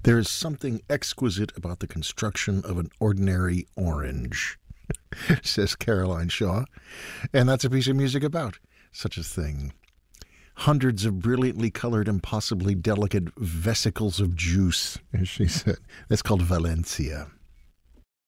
There is something exquisite about the construction of an ordinary orange, says Caroline Shaw. And that's a piece of music about such a thing. Hundreds of brilliantly colored, impossibly delicate vesicles of juice, as she said. That's called Valencia.